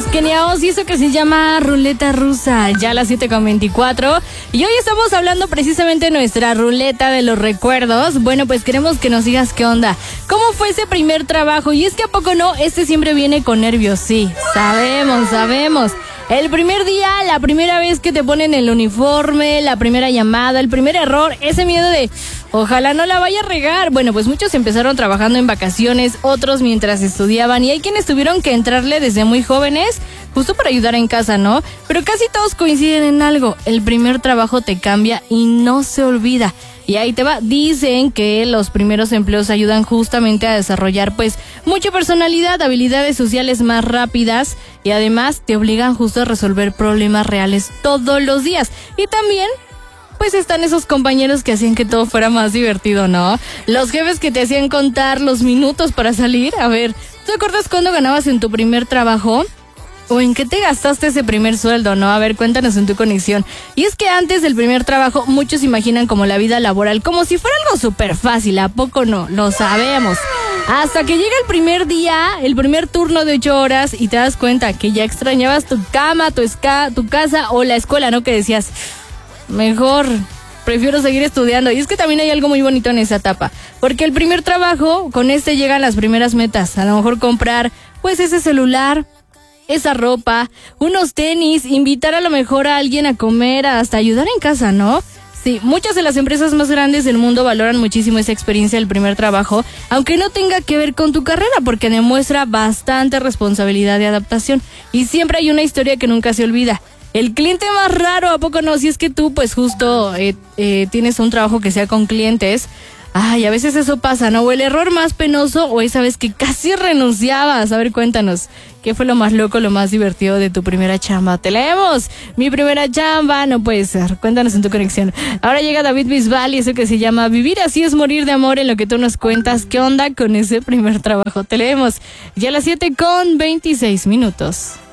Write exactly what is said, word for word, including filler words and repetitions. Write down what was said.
Keniaos y eso que se llama ruleta rusa, ya a las siete con veinticuatro. Y hoy estamos hablando precisamente de nuestra ruleta de los recuerdos. Bueno, pues queremos que nos digas qué onda. ¿Cómo fue ese primer trabajo? Y es que a poco no, este siempre viene con nervios, sí. Sabemos, sabemos. El primer día, la primera vez que te ponen el uniforme, la primera llamada, el primer error, ese miedo de ojalá no la vaya a regar. Bueno, pues muchos empezaron trabajando en vacaciones, otros mientras estudiaban y hay quienes tuvieron que entrarle desde muy jóvenes, justo para ayudar en casa, ¿no? Pero casi todos coinciden en algo, el primer trabajo te cambia y no se olvida. Y ahí te va, dicen que los primeros empleos ayudan justamente a desarrollar pues mucha personalidad, habilidades sociales más rápidas y además te obligan justo a resolver problemas reales todos los días. Y también pues están esos compañeros que hacían que todo fuera más divertido, ¿no? Los jefes que te hacían contar los minutos para salir. A ver, ¿te acuerdas cuándo ganabas en tu primer trabajo? ¿O en qué te gastaste ese primer sueldo, no? A ver, cuéntanos en tu conexión. Y es que antes del primer trabajo, muchos imaginan como la vida laboral, como si fuera algo súper fácil, ¿a poco no? Lo sabemos. Hasta que llega el primer día, el primer turno de ocho horas y te das cuenta que ya extrañabas tu cama, tu, esca- tu casa o la escuela, ¿no? Que decías, mejor prefiero seguir estudiando. Y es que también hay algo muy bonito en esa etapa, porque el primer trabajo, con este llegan las primeras metas. A lo mejor comprar, pues, ese celular, esa ropa, unos tenis, invitar a lo mejor a alguien a comer, hasta ayudar en casa, ¿no? Sí, muchas de las empresas más grandes del mundo valoran muchísimo esa experiencia del primer trabajo, aunque no tenga que ver con tu carrera, porque demuestra bastante responsabilidad y adaptación. Y siempre hay una historia que nunca se olvida. El cliente más raro, ¿a poco no? Si es que tú, pues justo eh, eh, tienes un trabajo que sea con clientes. Ay, a veces eso pasa, ¿no? O el error más penoso, o esa vez que casi renunciabas. A ver, cuéntanos, ¿qué fue lo más loco, lo más divertido de tu primera chamba? Te leemos. Mi primera chamba, no puede ser. Cuéntanos en tu conexión. Ahora llega David Bisbal y eso que se llama Vivir así es morir de amor, en lo que tú nos cuentas. ¿Qué onda con ese primer trabajo? Te leemos. Ya a las siete con veintiséis minutos.